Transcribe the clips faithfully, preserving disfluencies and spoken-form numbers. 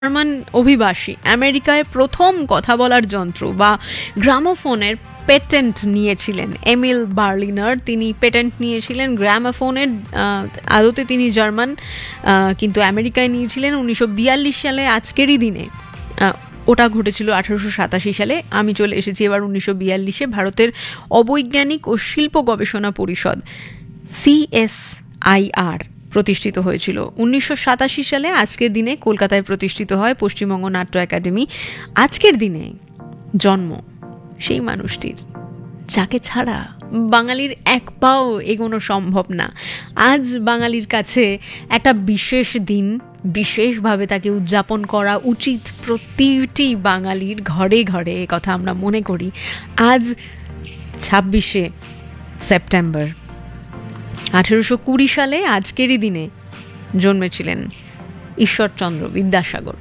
German অভিবাসী আমেরিকায় প্রথম কথা বলার যন্ত্র বা গ্রামোফোনের পেটেন্ট নিয়েছিলেন এমিল বার্লিনার। তিনি পেটেন্ট নিয়েছিলেন গ্রামোফোনের। আদতে তিনি জার্মান, কিন্তু আমেরিকায় নিয়েছিলেন উনিশশো বিয়াল্লিশ সালে আজকেরই দিনে। ওটা ঘটেছিল আঠারোশো সাতাশি সালে। আমি চলে এসেছি এবার উনিশশো বিয়াল্লিশে। ভারতের অবৈজ্ঞানিক ও শিল্প গবেষণা পরিষদ সিএসআইআর প্রতিষ্ঠিত হয়েছিল উনিশশো সাতাশি সালে। আজকের দিনে কলকাতায় প্রতিষ্ঠিত হয় পশ্চিমবঙ্গ নাট্য একাডেমি। আজকের দিনে জন্ম সেই মানুষটির যাকে ছাড়া বাঙালির এক পাও এগোনো সম্ভব না। আজ বাঙালির কাছে একটা বিশেষ দিন, বিশেষভাবে তাকে উদযাপন করা উচিত প্রতিটি বাঙালির ঘরে ঘরে, কথা আমরা মনে করি। আজ ছাব্বিশে সেপ্টেম্বর আঠেরোশো কুড়ি সালে আজকেরই দিনে জন্মেছিলেন ঈশ্বরচন্দ্র বিদ্যাসাগর।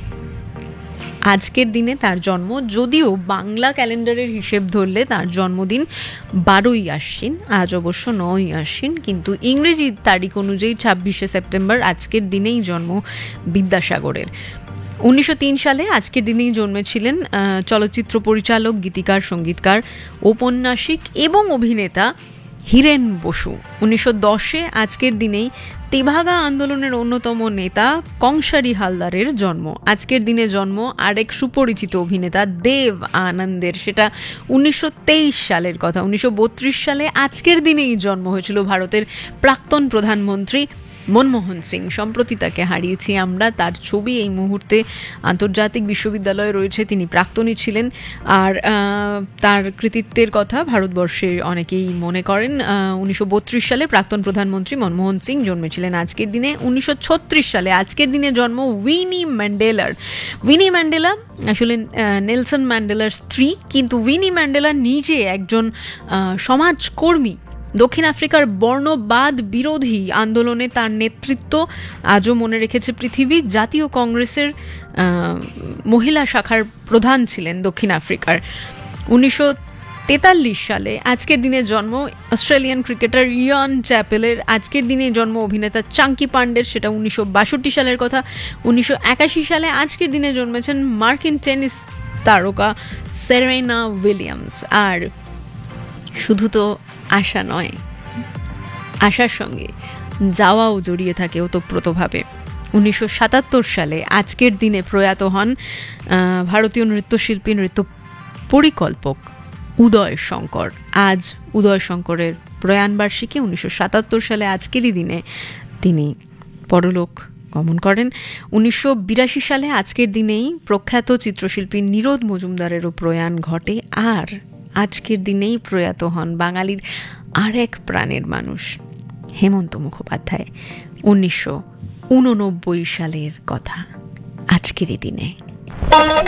আজকের দিনে তার জন্ম, যদিও বাংলা ক্যালেন্ডারের হিসেব ধরলে তার জন্মদিন বারোই আশ্বিন, আজ অবশ্য নয় আশ্বিন, কিন্তু ইংরেজি তারিখ অনুযায়ী ছাব্বিশে সেপ্টেম্বর আজকের দিনেই জন্ম বিদ্যাসাগরের। উনিশশো তিন সালে আজকের দিনেই জন্মেছিলেন চলচ্চিত্র পরিচালক, গীতিকার, সঙ্গীতকার, ঔপন্যাসিক এবং অভিনেতা হীরেন বসু। উনিশশো দশে আজকের দিনেই তেভাগা আন্দোলনের অন্যতম নেতা কংসারী হালদারের জন্ম। আজকের দিনে জন্ম আরেক সুপরিচিত অভিনেতা দেব আনন্দের, সেটা উনিশশো তেইশ সালের কথা। উনিশশো বত্রিশ সালে আজকের দিনেই জন্ম হয়েছিল ভারতের প্রাক্তন প্রধানমন্ত্রী মনমোহন সিং। সম্প্রতি তাকে হারিয়েছি আমরা। তার ছবি এই মুহূর্তে আন্তর্জাতিক বিশ্ববিদ্যালয়ে রয়েছে। তিনি প্রাক্তনী ছিলেন, আর তার কৃতিত্বের কথা ভারতবর্ষে অনেকেই মনে করেন। উনিশশো বত্রিশ সালে প্রাক্তন প্রধানমন্ত্রী মনমোহন সিং জন্মেছিলেন আজকের দিনে। উনিশশো ছত্রিশ সালে আজকের দিনে জন্ম উইনি ম্যান্ডেলার। উইনি ম্যান্ডেলা আসলে নেলসন ম্যান্ডেলার স্ত্রী, কিন্তু উইনি ম্যান্ডেলা নিজে একজন সমাজকর্মী। দক্ষিণ আফ্রিকার বর্ণবাদ বিরোধী আন্দোলনে তার নেতৃত্ব আজও মনে রেখেছে পৃথিবী। জাতীয় কংগ্রেসের মহিলা শাখার প্রধান ছিলেন দক্ষিণ আফ্রিকার। উনিশশো তেতাল্লিশ সালে আজকের দিনে জন্ম অস্ট্রেলিয়ান ক্রিকেটার ইয়ান চ্যাপেলের। আজকের দিনে জন্ম অভিনেতা চাঙ্কি পান্ডের, সেটা উনিশশো বাষট্টি সালের কথা। উনিশশো একাশি সালে আজকের দিনে জন্মেছেন মার্কিন টেনিস তারকা সেরেনা উইলিয়ামস। আর শুধু তো আশা নয়, আশার সঙ্গে যাওয়াও জড়িয়ে থাকে ওতপ্রোতভাবে। উনিশশো সাতাত্তর সালে আজকের দিনে প্রয়াত হন ভারতীয় নৃত্যশিল্পী, নৃত্য পরিকল্পক উদয় শঙ্কর। আজ উদয় শঙ্করের প্রয়াণবার্ষিকী। উনিশশো সাতাত্তর সালে আজকেরই দিনে তিনি পরলোক গমন করেন। উনিশশো বিরাশি সালে আজকের দিনেই প্রখ্যাত চিত্রশিল্পী নীরদ মজুমদারেরও প্রয়াণ ঘটে। আর আজকের দিনেই প্রয়াত হন বাঙালির আর এক প্রাণের মানুষ হেমন্ত মুখোপাধ্যায়। উনিশশো উননব্বই সালের কথা আজকেরই দিনে।